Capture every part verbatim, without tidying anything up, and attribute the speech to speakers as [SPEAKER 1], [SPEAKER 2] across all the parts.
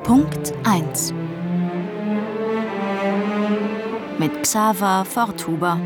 [SPEAKER 1] Punkt eins mit Xaver Forthuber.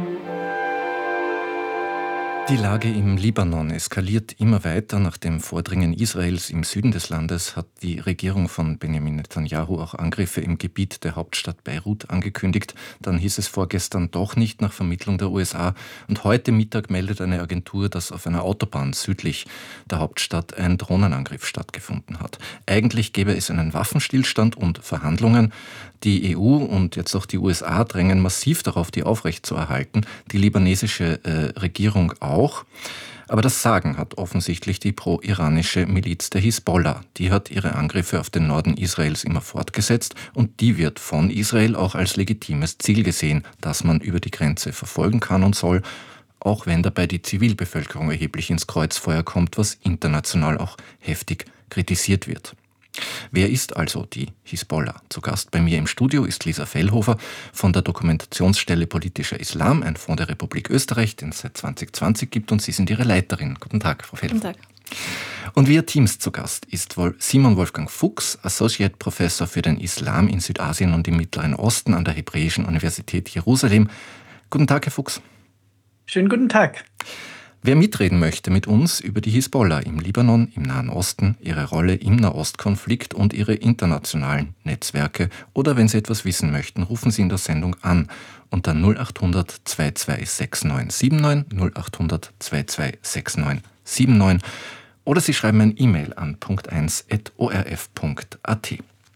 [SPEAKER 2] Die Lage im Libanon eskaliert immer weiter. Nach dem Vordringen Israels im Süden des Landes hat die Regierung von Benjamin Netanyahu auch Angriffe im Gebiet der Hauptstadt Beirut angekündigt. Dann hieß es vorgestern doch nicht nach Vermittlung der U S A. Und heute Mittag meldet eine Agentur, dass auf einer Autobahn südlich der Hauptstadt ein Drohnenangriff stattgefunden hat. Eigentlich gäbe es einen Waffenstillstand und Verhandlungen. Die E U und jetzt auch die U S A drängen massiv darauf, die aufrechtzuerhalten. Die libanesische äh, Regierung auch. Aber das Sagen hat offensichtlich die pro-iranische Miliz der Hisbollah. Die hat ihre Angriffe auf den Norden Israels immer fortgesetzt und die wird von Israel auch als legitimes Ziel gesehen, das man über die Grenze verfolgen kann und soll, auch wenn dabei die Zivilbevölkerung erheblich ins Kreuzfeuer kommt, was international auch heftig kritisiert wird. Wer ist also die Hisbollah? Zu Gast bei mir im Studio ist Lisa Fellhofer von der Dokumentationsstelle Politischer Islam, ein Fonds der Republik Österreich, den es seit zwanzig zwanzig gibt, und Sie sind ihre Leiterin. Guten Tag, Frau Fellhofer.
[SPEAKER 3] Guten Tag.
[SPEAKER 2] Und via Teams zu Gast ist wohl Simon Wolfgang Fuchs, Associate Professor für den Islam in Südasien und im Mittleren Osten an der Hebräischen Universität Jerusalem. Guten Tag, Herr Fuchs.
[SPEAKER 4] Schönen guten Tag.
[SPEAKER 2] Wer mitreden möchte mit uns über die Hisbollah im Libanon, im Nahen Osten, ihre Rolle im Nahostkonflikt und ihre internationalen Netzwerke, oder wenn Sie etwas wissen möchten, rufen Sie in der Sendung an unter null acht hundert zweiundzwanzig sechs neun sieben neun, null acht hundert zweiundzwanzig sechs neun sieben neun, oder Sie schreiben ein E-Mail an punkt eins at o r f punkt a t.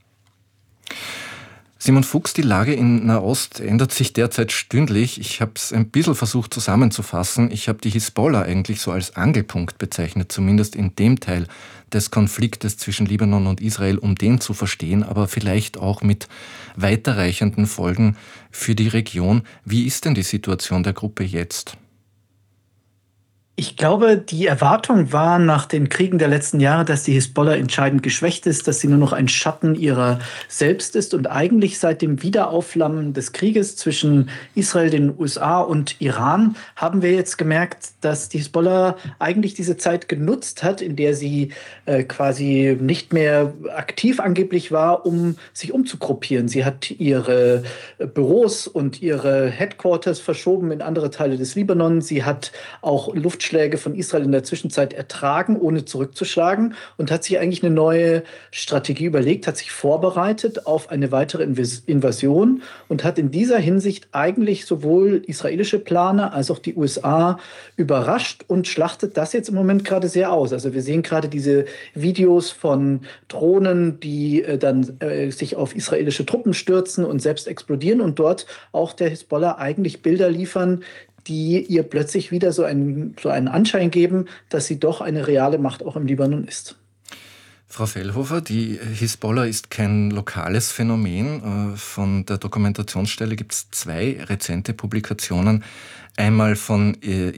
[SPEAKER 2] Simon Fuchs, die Lage in Nahost ändert sich derzeit stündlich. Ich habe es ein bisschen versucht zusammenzufassen. Ich habe die Hisbollah eigentlich so als Angelpunkt bezeichnet, zumindest in dem Teil des Konfliktes zwischen Libanon und Israel, um den zu verstehen, aber vielleicht auch mit weiterreichenden Folgen für die Region. Wie ist denn die Situation der Gruppe jetzt?
[SPEAKER 4] Ich glaube, die Erwartung war nach den Kriegen der letzten Jahre, dass die Hisbollah entscheidend geschwächt ist, dass sie nur noch ein Schatten ihrer selbst ist. Und eigentlich seit dem Wiederaufflammen des Krieges zwischen Israel, den U S A und Iran haben wir jetzt gemerkt, dass die Hisbollah eigentlich diese Zeit genutzt hat, in der sie äh, quasi nicht mehr aktiv angeblich war, um sich umzugruppieren. Sie hat ihre Büros und ihre Headquarters verschoben in andere Teile des Libanon. Sie hat auch Luftschläge von Israel in der Zwischenzeit ertragen, ohne zurückzuschlagen, und hat sich eigentlich eine neue Strategie überlegt, hat sich vorbereitet auf eine weitere Invasion und hat in dieser Hinsicht eigentlich sowohl israelische Planer als auch die U S A überrascht und schlachtet das jetzt im Moment gerade sehr aus. Also wir sehen gerade diese Videos von Drohnen, die äh, dann äh, sich auf israelische Truppen stürzen und selbst explodieren und dort auch der Hisbollah eigentlich Bilder liefern, die ihr plötzlich wieder so einen, so einen Anschein geben, dass sie doch eine reale Macht auch im Libanon ist.
[SPEAKER 2] Frau Fellhofer, die Hisbollah ist kein lokales Phänomen. Von der Dokumentationsstelle gibt es zwei rezente Publikationen. Einmal von